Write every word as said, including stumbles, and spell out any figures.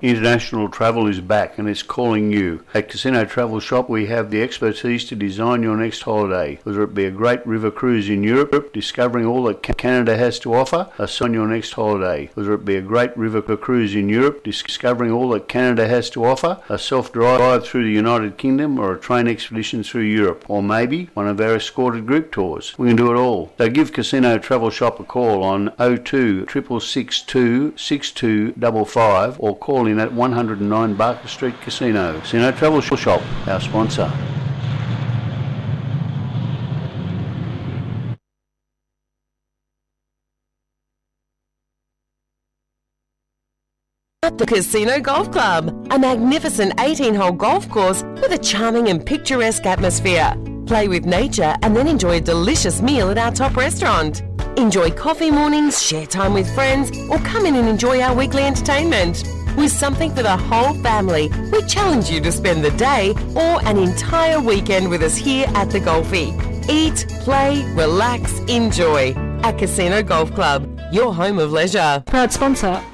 International travel is back and it's calling you. At Casino Travel Shop, we have the expertise to design your next holiday. Whether it be a great river cruise in Europe, discovering all that Canada has to offer, a on your next holiday. Whether it be a great river cruise in Europe, discovering all that Canada has to offer, a self-drive through the United Kingdom, or a train expedition through Europe, or maybe one of our escorted group tours. We can do it all. So give Casino Travel Shop a call on oh two, six six two, six two five five or call in at one oh nine Barker Street Casino. Casino Travel Shop, our sponsor. The Casino Golf Club, a magnificent eighteen-hole golf course with a charming and picturesque atmosphere. Play with nature and then enjoy a delicious meal at our top restaurant. Enjoy coffee mornings, share time with friends, or come in and enjoy our weekly entertainment. With something for the whole family, we challenge you to spend the day or an entire weekend with us here at the Golfie. Eat, play, relax, enjoy. At Casino Golf Club, your home of leisure. Proud sponsor